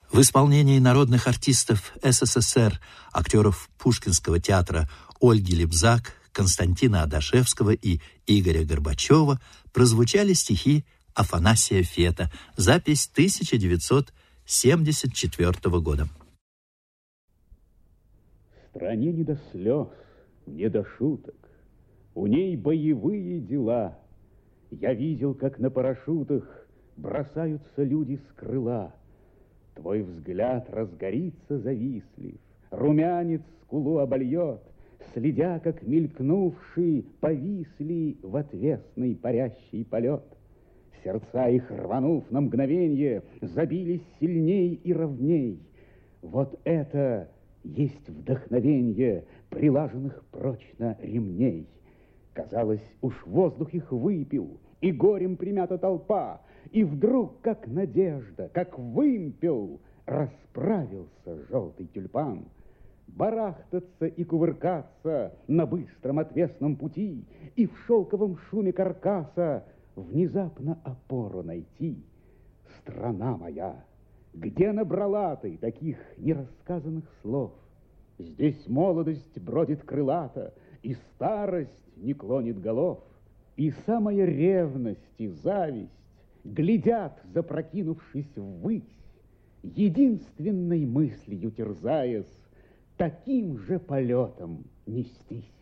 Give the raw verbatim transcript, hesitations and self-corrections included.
В исполнении народных артистов СССР, актеров Пушкинского театра Ольги Лебзак, Константина Адашевского и Игоря Горбачева прозвучали стихи Афанасия Фета, запись тысяча девятьсот семьдесят четвёртого года. В стране не до слез, не до шуток, у ней боевые дела. Я видел, как на парашютах бросаются люди с крыла. Твой взгляд разгорится завистлив, румянец скулу обольет, следя, как мелькнувшие повисли в отвесный парящий полет. Сердца их, рванув на мгновенье, забились сильней и ровней. Вот это есть вдохновенье прилаженных прочно ремней. Казалось, уж воздух их выпил, и горем примята толпа, и вдруг, как надежда, как вымпел, расправился желтый тюльпан. Барахтаться и кувыркаться на быстром отвесном пути и в шелковом шуме каркаса внезапно опору найти. Страна моя, где набрала ты таких нерассказанных слов? Здесь молодость бродит крылата, и старость не клонит голов, и самая ревность и зависть глядят, запрокинувшись ввысь, единственной мыслью терзаясь, таким же полетом нестись.